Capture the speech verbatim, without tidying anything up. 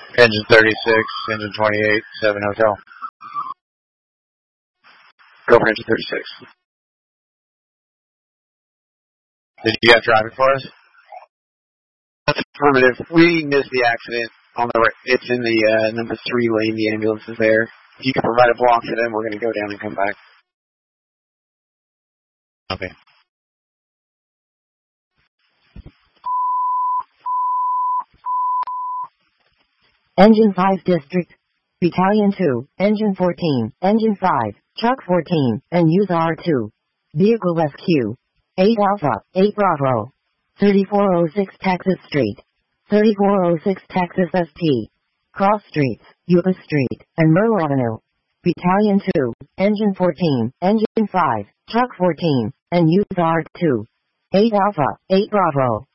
Engine thirty-six, engine twenty-eight, seven Hotel. Go for engine thirty-six. Did you have traffic for us? That's affirmative. We missed the accident on the right. It's in the uh, number three lane. The ambulance is there. If you can provide a block for them, we're going to go down and come back. Okay. Engine five District. Battalion two, Engine fourteen, Engine five, Truck fourteen, and Use R two. Vehicle Rescue. eight Alpha, eight Bravo. thirty-four oh six Texas Street. thirty-four oh six Texas S T. Cross Streets, Yuba Street, and Merle Avenue. Battalion two, Engine fourteen, Engine five, Truck fourteen, and Use R two. eight Alpha, eight Bravo.